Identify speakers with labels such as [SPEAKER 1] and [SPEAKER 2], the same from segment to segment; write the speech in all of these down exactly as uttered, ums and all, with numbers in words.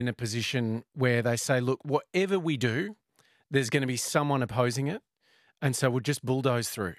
[SPEAKER 1] in a position where they say, look, whatever we do, there's going to be someone opposing it, and so we'll just bulldoze through?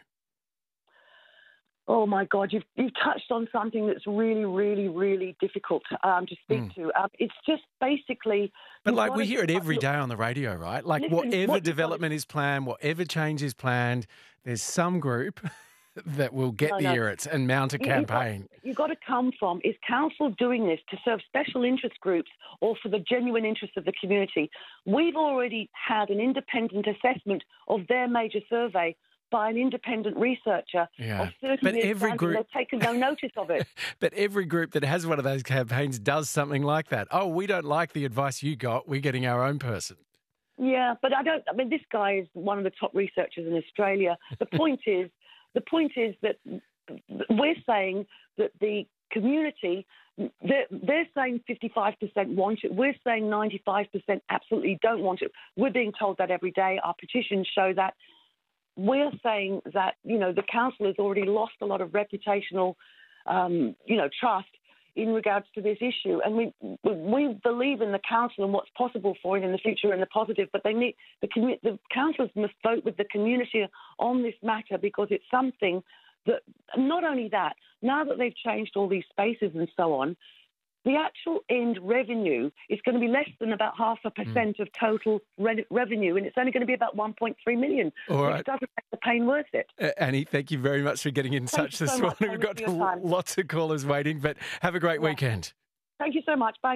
[SPEAKER 2] Oh, my God, you've, you've touched on something that's really, really, really difficult um, to speak mm. to. Um, it's just basically...
[SPEAKER 1] But, like, we hear it every day on the radio, right? Like, listen, whatever what development to... is planned, whatever change is planned, there's some group that will get no, the no. irrits and mount a you, campaign.
[SPEAKER 2] You've got, you've got to come from, is council doing this to serve special interest groups or for the genuine interests of the community? We've already had an independent assessment of their major survey by an independent researcher
[SPEAKER 1] yeah.
[SPEAKER 2] of thirty
[SPEAKER 1] but
[SPEAKER 2] years
[SPEAKER 1] every group...
[SPEAKER 2] they've taken no notice of it.
[SPEAKER 1] But every group that has one of those campaigns does something like that. Oh, we don't like the advice you got, we're getting our own person.
[SPEAKER 2] Yeah, but I don't... I mean, this guy is one of the top researchers in Australia. The point is, the point is that we're saying that the community... They're, they're saying fifty-five percent want it. We're saying ninety-five percent absolutely don't want it. We're being told that every day. Our petitions show that. We're saying that, you know, the council has already lost a lot of reputational, um, you know, trust in regards to this issue. And we we believe in the council and what's possible for it in the future and the positive, but they need the, commu- the councillors must vote with the community on this matter, because it's something that, not only that, now that they've changed all these spaces and so on, the actual end revenue is going to be less than about half a percent mm. of total re- revenue, and it's only going to be about one point three million,
[SPEAKER 1] All right.
[SPEAKER 2] which doesn't make the pain worth it.
[SPEAKER 1] Uh, Annie, thank you very much for getting in
[SPEAKER 2] thank
[SPEAKER 1] touch this
[SPEAKER 2] so
[SPEAKER 1] morning.
[SPEAKER 2] Much.
[SPEAKER 1] We've got to, lots of callers waiting, but have a great yeah. weekend.
[SPEAKER 2] Thank you so much. Bye.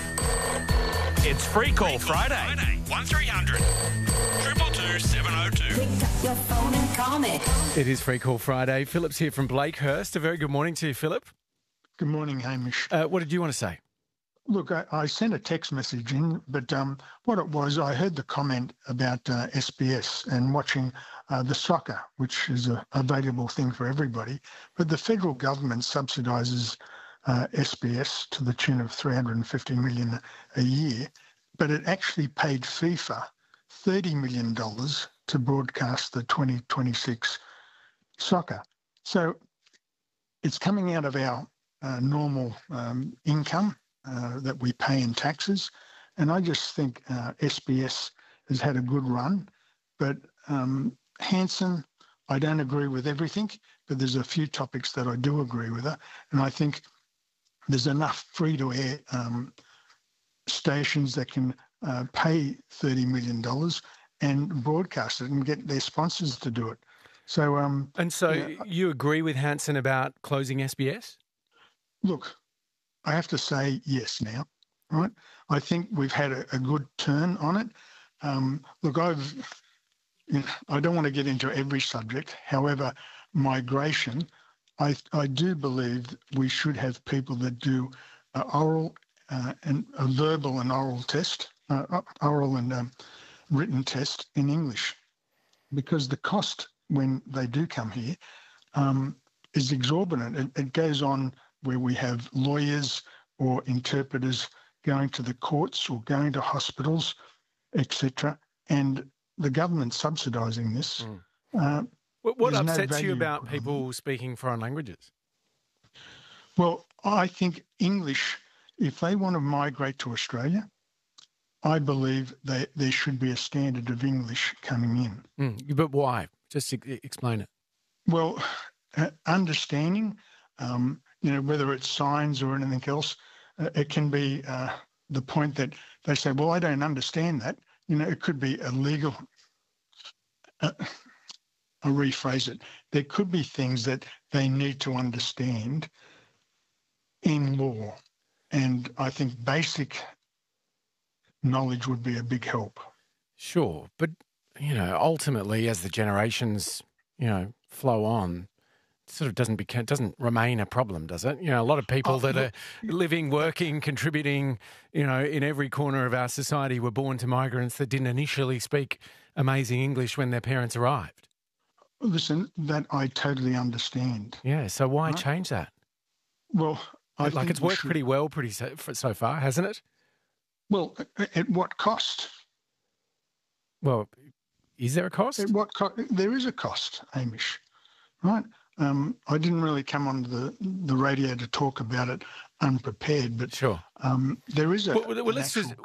[SPEAKER 3] It's Free Call Friday. Friday. one three hundred two two two seven oh two.
[SPEAKER 4] Pick up your phone and call me.
[SPEAKER 1] It is Free Call Friday. Philip's here from Blakehurst. A very good morning to you, Philip.
[SPEAKER 5] Good morning, Hamish.
[SPEAKER 1] Uh, what did you want to say?
[SPEAKER 5] Look, I, I sent a text message in, but um, what it was, I heard the comment about uh, S B S and watching uh, the soccer, which is a, a valuable thing for everybody. But the federal government subsidises uh, S B S to the tune of three hundred fifty million dollars a year, but it actually paid FIFA thirty million dollars to broadcast the twenty twenty-six soccer. So it's coming out of our uh, normal um, income Uh, that we pay in taxes. And I just think uh, S B S has had a good run. But um, Hanson, I don't agree with everything, but there's a few topics that I do agree with her. And I think there's enough free-to-air um, stations that can uh, pay thirty million dollars and broadcast it and get their sponsors to do it. So, um,
[SPEAKER 1] And so
[SPEAKER 5] you know,
[SPEAKER 1] you agree with Hanson about closing S B S?
[SPEAKER 5] Look, I have to say yes now, right? I think we've had a, a good turn on it. Um, look, I've, you know, I don't want to get into every subject. However, migration, I I do believe we should have people that do uh, oral uh, and a verbal and oral test, uh, oral and um, written test in English, because the cost when they do come here um, is exorbitant. It, it goes on where we have lawyers or interpreters going to the courts or going to hospitals, et cetera, and the government subsidising this.
[SPEAKER 1] Mm.
[SPEAKER 5] Uh,
[SPEAKER 1] what what
[SPEAKER 5] no
[SPEAKER 1] upsets you
[SPEAKER 5] value.
[SPEAKER 1] about people speaking foreign languages?
[SPEAKER 5] Well, I think English, if they want to migrate to Australia, I believe they, there should be a standard of English coming in.
[SPEAKER 1] Mm. But why? Just e- explain it.
[SPEAKER 5] Well, uh, understanding... Um, you know, whether it's signs or anything else, uh, it can be uh, the point that they say, well, I don't understand that. You know, it could be illegal. Uh, I'll rephrase it. There could be things that they need to understand in law. And I think basic knowledge would be a big help.
[SPEAKER 1] Sure. But, you know, ultimately, as the generations, you know, flow on, sort of doesn't become, doesn't remain a problem, does it? You know, a lot of people
[SPEAKER 5] oh,
[SPEAKER 1] that
[SPEAKER 5] look,
[SPEAKER 1] are living, working, contributing, you know, in every corner of our society were born to migrants that didn't initially speak amazing English when their parents arrived.
[SPEAKER 5] Listen, that I totally understand.
[SPEAKER 1] Yeah, so why
[SPEAKER 5] right?
[SPEAKER 1] change that?
[SPEAKER 5] Well, I
[SPEAKER 1] like
[SPEAKER 5] think
[SPEAKER 1] it's
[SPEAKER 5] we
[SPEAKER 1] worked
[SPEAKER 5] should...
[SPEAKER 1] pretty well pretty so, so far, hasn't it?
[SPEAKER 5] Well, at what cost?
[SPEAKER 1] Well, is there a cost?
[SPEAKER 5] At what co- There is a cost, Hamish, right? Um, I didn't really come on the, the radio to talk about it unprepared. But
[SPEAKER 1] sure.
[SPEAKER 5] um, there is a
[SPEAKER 1] Well, well,
[SPEAKER 5] an
[SPEAKER 1] let's
[SPEAKER 5] actual
[SPEAKER 1] just